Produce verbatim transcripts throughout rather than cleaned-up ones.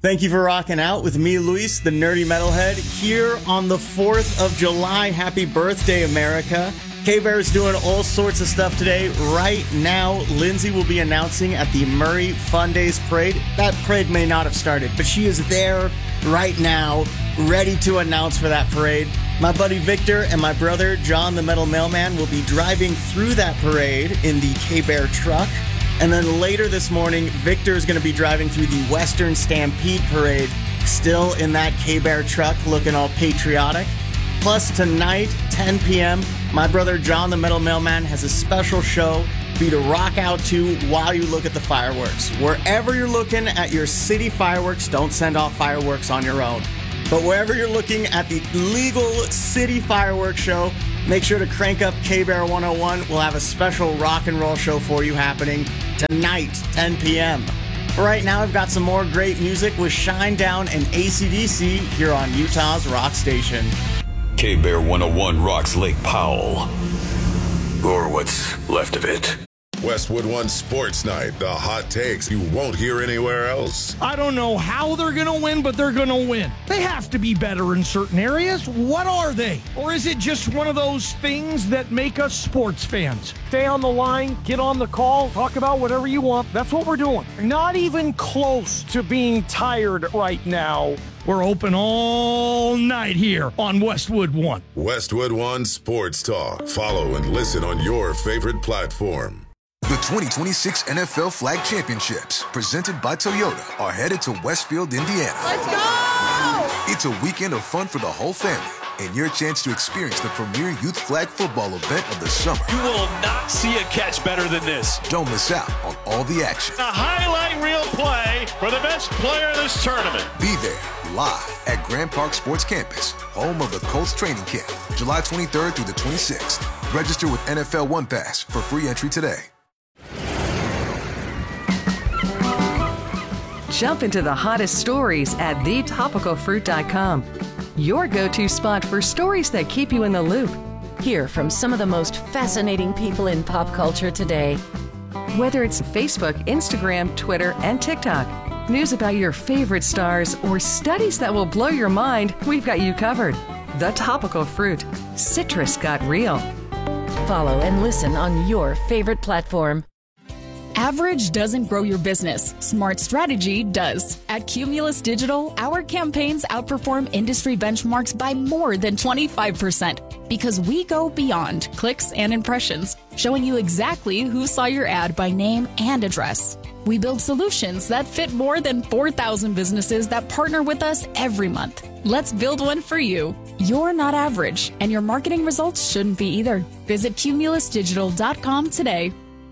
Thank you for rocking out with me, Luis, the nerdy metalhead, here on the fourth of July. Happy birthday, America. K-Bear is doing all sorts of stuff today. Right now, Lindsay will be announcing at the Murray Fun Days Parade. That parade may not have started, but she is there right now, ready to announce for that parade. My buddy Victor and my brother John, the Metal Mailman, will be driving through that parade in the K-Bear truck. And then later this morning, Victor is going to be driving through the Western Stampede Parade, still in that K-Bear truck, looking all patriotic. Plus, tonight, ten p.m., my brother John, the Metal Mailman, has a special show for you to rock out to while you look at the fireworks. Wherever you're looking at your city fireworks, don't send off fireworks on your own. But wherever you're looking at the legal city fireworks show, make sure to crank up K-Bear one oh one. We'll have a special rock and roll show for you happening tonight, ten p.m. Right now, I've got some more great music with Shinedown and A C D C here on Utah's Rock Station. K-Bear one oh one rocks Lake Powell. Or what's left of it. Westwood One Sports Night, the hot takes you won't hear anywhere else. I don't know how they're going to win, but they're going to win. They have to be better in certain areas. What are they? Or is it just one of those things that make us sports fans? Stay on the line, get on the call, talk about whatever you want. That's what we're doing. Not even close to being tired right now. We're open all night here on Westwood One. Westwood One Sports Talk. Follow and listen on your favorite platform. The twenty twenty-six N F L Flag Championships, presented by Toyota, are headed to Westfield, Indiana. Let's go! It's a weekend of fun for the whole family and your chance to experience the premier youth flag football event of the summer. You will not see a catch better than this. Don't miss out on all the action. A highlight reel play for the best player in this tournament. Be there live at Grand Park Sports Campus, home of the Colts training camp, July twenty-third through the twenty-sixth. Register with N F L One Pass for free entry today. Jump into the hottest stories at the topical fruit dot com. Your go-to spot for stories that keep you in the loop. Hear from some of the most fascinating people in pop culture today. Whether it's Facebook, Instagram, Twitter, and TikTok, news about your favorite stars, or studies that will blow your mind, we've got you covered. The Topical Fruit. Citrus got real. Follow and listen on your favorite platform. Average doesn't grow your business. Smart strategy does. At Cumulus Digital, our campaigns outperform industry benchmarks by more than twenty-five percent because we go beyond clicks and impressions, showing you exactly who saw your ad by name and address. We build solutions that fit more than four thousand businesses that partner with us every month. Let's build one for you. You're not average, and your marketing results shouldn't be either. Visit cumulus digital dot com today.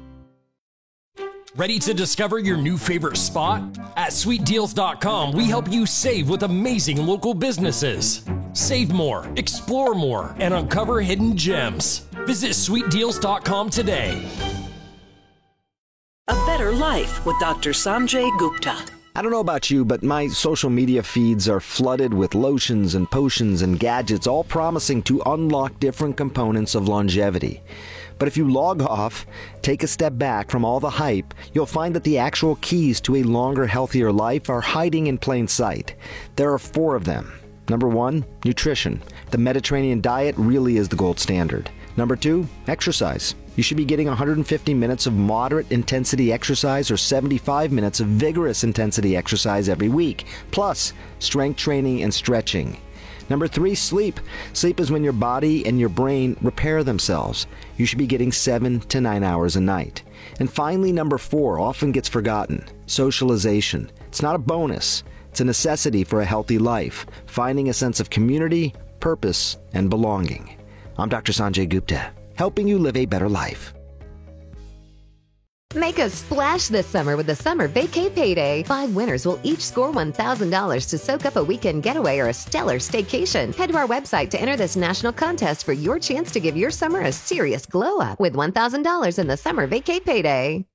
Ready to discover your new favorite spot? At sweet deals dot com, we help you save with amazing local businesses. Save more, explore more, and uncover hidden gems. Visit sweet deals dot com today. A Better Life with Doctor Sanjay Gupta. I don't know about you, but my social media feeds are flooded with lotions and potions and gadgets, all promising to unlock different components of longevity. But if you log off, take a step back from all the hype, you'll find that the actual keys to a longer, healthier life are hiding in plain sight. There are four of them. Number one, nutrition. The Mediterranean diet really is the gold standard. Number two, exercise. You should be getting one hundred fifty minutes of moderate intensity exercise or seventy-five minutes of vigorous intensity exercise every week, plus strength training and stretching. Number three, sleep. Sleep is when your body and your brain repair themselves. You should be getting seven to nine hours a night. And finally, number four, often gets forgotten, socialization. It's not a bonus. It's a necessity for a healthy life, finding a sense of community, purpose, and belonging. I'm Doctor Sanjay Gupta, helping you live a better life. Make a splash this summer with the Summer Vacay Payday. Five winners will each score one thousand dollars to soak up a weekend getaway or a stellar staycation. Head to our website to enter this national contest for your chance to give your summer a serious glow up with one thousand dollars in the Summer Vacay Payday.